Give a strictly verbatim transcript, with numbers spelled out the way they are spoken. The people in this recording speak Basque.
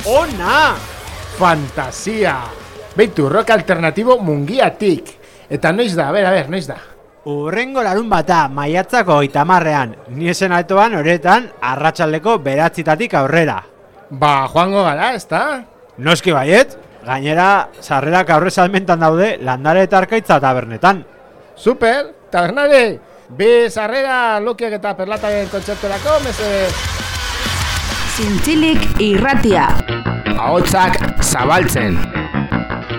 Ona! Fantasia! Beitu, rock alternatibo mungiatik. Eta noiz da, a ber, a ber, noiz da? Urrengo larun bata, maiatzako itamarrean. Ni esen altoan horretan, arratsaldeko beratzitatik aurrera. Ba, joango gara, ez da? Noski baiet, gainera, sarrerak aurre salmentan daude landare eta arkaitza tabernetan. Super, tabernare! Bi sarrera Lokiak eta Perlataren kontzerturako, mesedez. Zintzilik irratia. Ahotsak zabaltzen.